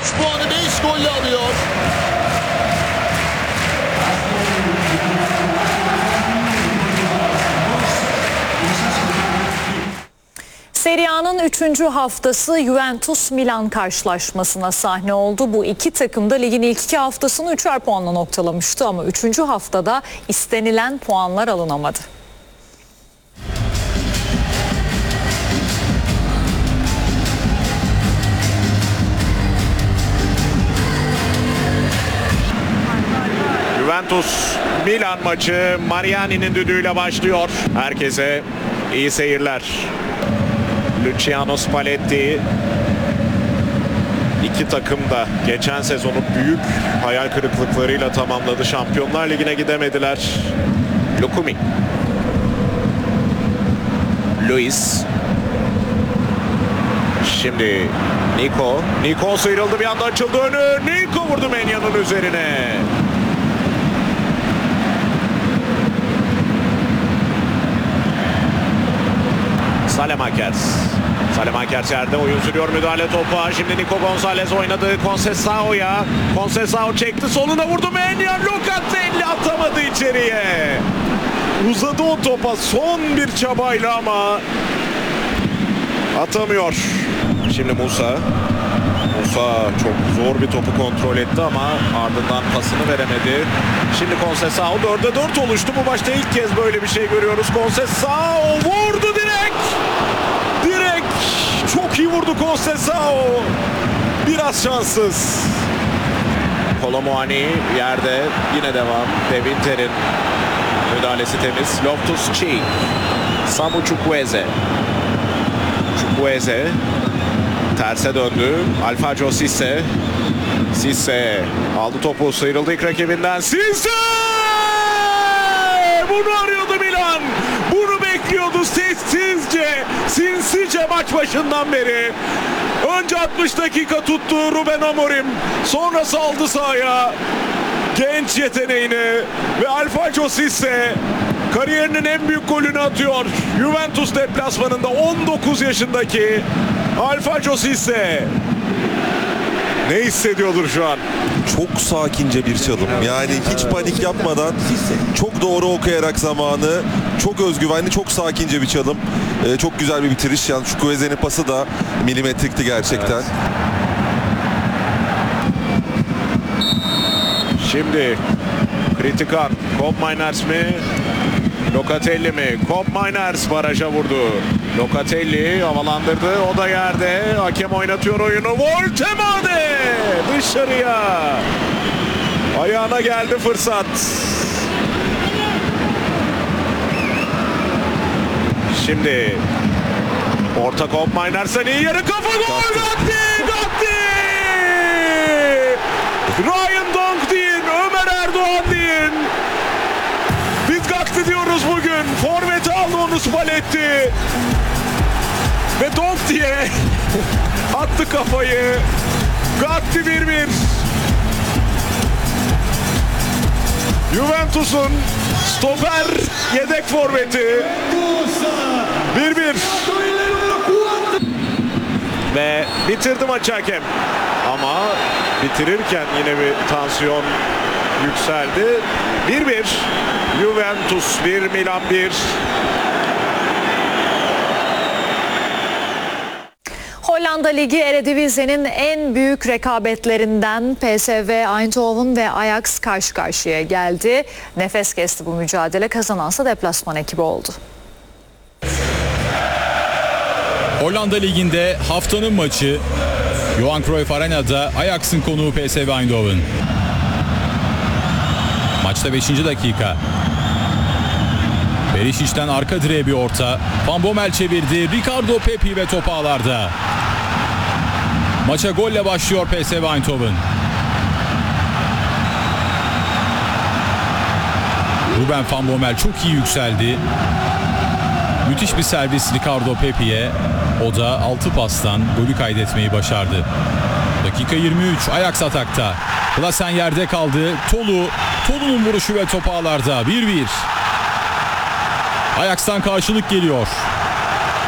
puanı 5 golle alıyor. Serie A'nın 3. haftası Juventus-Milan karşılaşmasına sahne oldu. Bu iki takım da ligin ilk 2 haftasını 3'er puanla noktalamıştı ama 3. haftada istenilen puanlar alınamadı. Juventus-Milan maçı Mariani'nin düdüğüyle başlıyor. Herkese iyi seyirler. Luciano Spalletti, iki takım da geçen sezonu büyük hayal kırıklıklarıyla tamamladı. Şampiyonlar Ligi'ne gidemediler. Lukumi, Luis, şimdi Nico sıyrıldı, bir anda açıldı önü. Nico vurdu Menya'nın üzerine. Salemakers yerde, oyun sürüyor, müdahale topa. Şimdi Nico Gonzalez oynadı Conceição'ya. Conceição çekti, soluna vurdu Menya. Locatelli atamadı içeriye. Uzadı o topa son bir çabayla ama atamıyor. Şimdi Musa çok zor bir topu kontrol etti ama ardından pasını veremedi. Şimdi Conceição 4'e 4 oluştu. Bu maçta ilk kez böyle bir şey görüyoruz. Conceição vurdu direkt. Çok iyi vurdu Conceição. Biraz şanssız. Kolomuani yerde, yine devam. De Winter'in müdahalesi temiz. Loftus-Cheek. Samu Chukwueze terse döndü. Alfredo Cisse aldı topu, sıyrıldı ilk rakibinden. Cisse! Bunu arıyordu Milan. Bunu bekliyordu sinsice maç başından beri. Önce 60 dakika tuttu Ruben Amorim. Sonra saldı sahaya genç yeteneğini ve Alfredo Cisse kariyerinin en büyük golünü atıyor. Juventus deplasmanında 19 yaşındaki Alfredo Cisse. Ne hissediyordur şu an? Çok sakince bir çalım. Yani hiç panik yapmadan, çok doğru okuyarak zamanı, çok özgüvenli, çok sakince bir çalım. Çok güzel bir bitiriş. Yani Chukwueze'nin pası da milimetrikti gerçekten. Evet. Şimdi Kritikan, Koopmeiners mi? Locatelli mi? Koopmeiners baraja vurdu. Locatelli havalandırdı. O da yerde. Hakem oynatıyor oyunu. Voltemade dışarıya. Ayağına geldi fırsat. Şimdi orta Koopmeiners'ın iyi yarı kafa gol. Gatti! Ryan Donk deyin, Ömer Erdoğan deyin. Biz Gatti diyoruz bugün. Forveti aldı onu Spalletti. Ve Donk diye attı kafayı. Gatti 1-1. Juventus'un stoper yedek forveti. 1-1. Ve bitirdi maçı hakem. Ama bitirirken yine bir tansiyon yükseldi. 1-1. Juventus 1, Milan 1. Hollanda Ligi Eredivisie'nin en büyük rekabetlerinden PSV Eindhoven ve Ajax karşı karşıya geldi. Nefes kesti bu mücadele, kazanansa deplasman ekibi oldu. Hollanda Ligi'nde haftanın maçı Johan Cruyff Arena'da Ajax'ın konuğu PSV Eindhoven. Maçta 5. dakika. Perişic'ten arka direğe bir orta. Van Bommel çevirdi. Ricardo Pepi ve top ağlarda. Maça golle başlıyor PSV Eindhoven. Ruben Van Bommel çok iyi yükseldi. Müthiş bir servis Ricardo Pepi'ye. O da 6 pastan golü kaydetmeyi başardı. Dakika 23, Ajax atakta. Klaassen yerde kaldı. Tolu'nun vuruşu ve top ağlarda. 1-1. Ajax'tan karşılık geliyor.